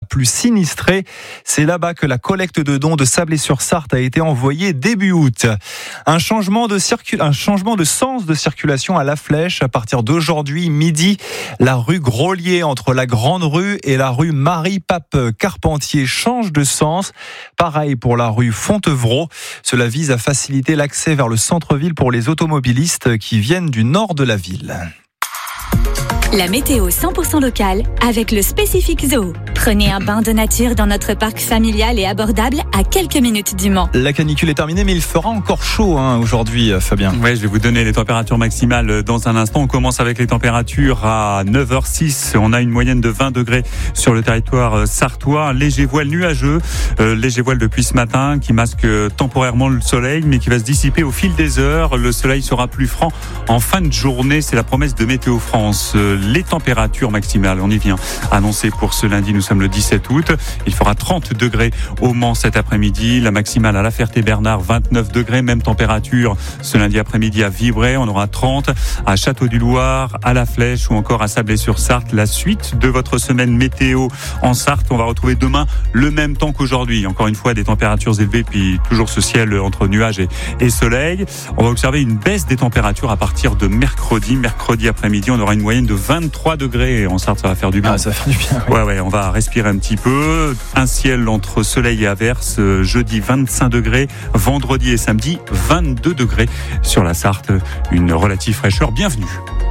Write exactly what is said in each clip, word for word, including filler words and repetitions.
plus sinistrée. C'est là-bas que la collecte de dons de Sablé-sur-Sarthe a été envoyée début août. Un changement de circul... un changement de sens de circulation à La Flèche. À partir d'aujourd'hui, midi, la rue Grolier entre la Grande Rue et la rue Marie-Pape-Carpentier change de sens. Pareil pour la rue Fontevraud. Cela vise à faciliter l'accès vers le centre-ville pour les automobilistes qui viennent du nord de la ville. La météo cent pour cent locale avec le Spécifique Zoo. Prenez un bain de nature dans notre parc familial et abordable à quelques minutes du Mans. La canicule est terminée, mais il fera encore chaud hein, aujourd'hui, Fabien. Oui, je vais vous donner les températures maximales dans un instant. On commence avec les températures à neuf heures six. On a une moyenne de vingt degrés sur le territoire sartois. Un léger voile nuageux, euh, léger voile depuis ce matin qui masque temporairement le soleil, mais qui va se dissiper au fil des heures. Le soleil sera plus franc en fin de journée. C'est la promesse de Météo France. Les températures maximales, on y vient, annoncées pour ce lundi, nous sommes le dix-sept août. Il fera trente degrés au Mans cet après-midi. La maximale à La Ferté-Bernard, vingt-neuf degrés. Même température ce lundi après-midi à Vibray. On aura trente à Château-du-Loir, à La Flèche ou encore à Sablé-sur-Sarthe. La suite de votre semaine météo en Sarthe. On va retrouver demain le même temps qu'aujourd'hui. Encore une fois, des températures élevées, puis toujours ce ciel entre nuages et, et soleil. On va observer une baisse des températures à partir de mercredi. Mercredi après-midi, on aura une moyenne de vingt-trois degrés. En Sarthe, ça va faire du bien. Ah, ça va faire du bien. Oui. Ouais, ouais, on va respirer un petit peu. Un ciel entre soleil et averse. Jeudi, vingt-cinq degrés. Vendredi et samedi, vingt-deux degrés sur la Sarthe. Une relative fraîcheur. Bienvenue.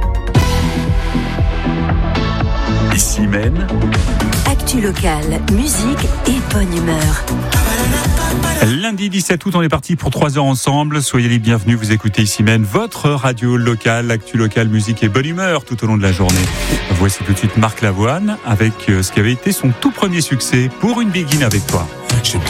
Ici même. Actu locale, musique et bonne humeur. Lundi dix-sept août, on est parti pour trois heures ensemble. Soyez les bienvenus, vous écoutez ici même votre radio locale, actu locale, musique et bonne humeur tout au long de la journée. Voici tout de suite Marc Lavoine avec ce qui avait été son tout premier succès, Pour une Begin avec toi.